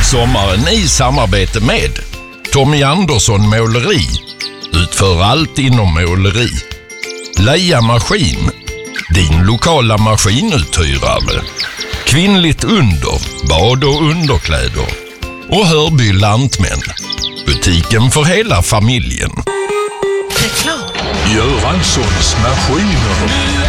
Sommaren i samarbete med Tommy Andersson Måleri. Utför allt inom måleri. Leia Maskin, din lokala maskinuthyrare. Kvinnligt under, bad och underkläder. Och Hörby Lantmän, butiken för hela familjen. Reklam. Göranssons maskiner.